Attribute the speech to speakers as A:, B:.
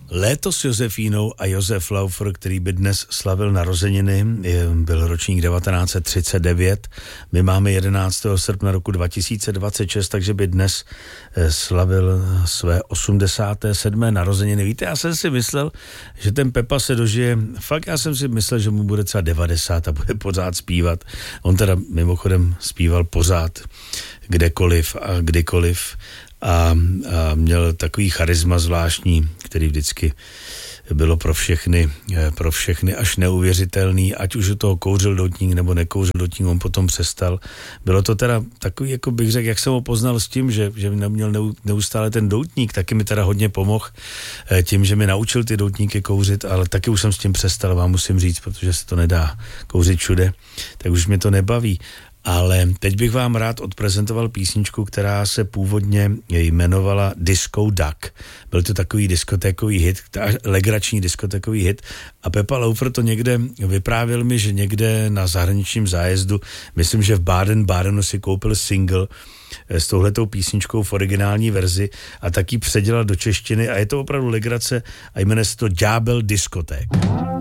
A: Léto s Josefínou a Josef Laufer, který by dnes slavil narozeniny, byl ročník 1939, my máme 11. srpna roku 2026, takže by dnes slavil své 87. narozeniny. Víte, já jsem si myslel, že ten Pepa se dožije, fakt já jsem si myslel, že mu bude třeba 90 a bude pořád zpívat. On teda mimochodem zpíval pořád, kdekoliv a kdykoliv. A měl takový charisma zvláštní, který vždycky bylo pro všechny až neuvěřitelný, ať už u toho kouřil doutník nebo nekouřil doutník, on potom přestal. Bylo to teda takový, jako bych řekl, jak jsem ho poznal s tím, že neměl neustále ten doutník, taky mi teda hodně pomohl tím, že mi naučil ty doutníky kouřit, ale taky už jsem s tím přestal, vám musím říct, protože se to nedá kouřit všude, tak už mě to nebaví. Ale teď bych vám rád odprezentoval písničku, která se původně jmenovala Disco Duck. Byl to takový diskotékový hit, legrační diskotékový hit a Pepa Laufer to někde vyprávěl mi, že někde na zahraničním zájezdu, myslím, že v Baden-Badenu si koupil single s touhletou písničkou v originální verzi a taky předělal do češtiny a je to opravdu legrace a jmenuje se to Ďábel diskoték.